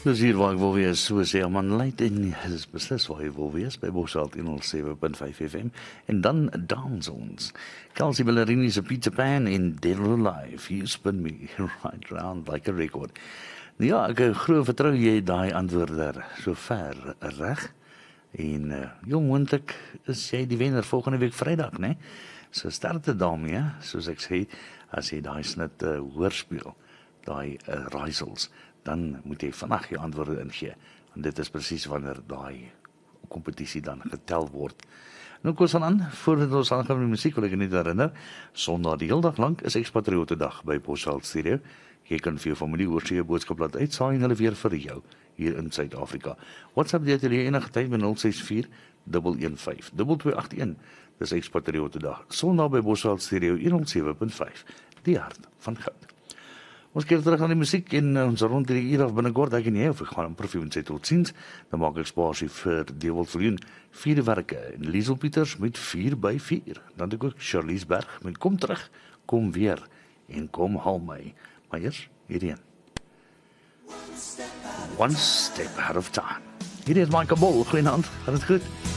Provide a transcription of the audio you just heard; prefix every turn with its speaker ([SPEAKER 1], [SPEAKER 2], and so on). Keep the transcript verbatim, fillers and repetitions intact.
[SPEAKER 1] Dis hier waar ek wil wees, so sê man, leit en is beslis waar jy wil wees, by Bosveld honderd sewe punt vyf F M, en dan dans ons. Kelsey Ballerini se Peter Pan in Dead or Alive, You Spin Me Right Round Like a Record. Nou ja, ek glo vertrou jy daai antwoord daar so ver reg, en uh, jong moontlik is jy die wenner volgende week Vrydag, né? So start dit daarmee, soos ek sê, as jy daai snit uh, hoorspeel, daai uh, raaisels, dan moet jy vandag jou antwoorde ingee. En dit is presies wanneer daai kompetisie dan getel word. Nou kom ons aan, voordat ons aangaan met die musiek, wil ek net herinner, Sondag die hele dag lank is Expatriote dag by Bosveld Studio. Jy kan vir jou familie oorsee boodskap laat uitsaai en hulle weer vir jou hier in Suid-Afrika. WhatsApp dit jy enige tyd met nul ses vier een een vyf twee twee agt een. Dis Expatriote dag. Sondag by Bosveld Studio honderd sewe punt vyf. Die hart van goud. Ons keer terug aan die musiek en uh, ons rond die uur af binnekort, ek en jy, of ek gaan in Profiel en sê tot ziens, dan maak ek spasie vir Dewald Viljoen, vierde werke, en Liesel Pieters met vier by vier, dan het ek ook Charlies Berg met Kom Terug, Kom Weer, en Kom Haal My, maar eers, hierdie een. One step out of time. Hierdie is Michael Bol, goeie hand, gaat het goed?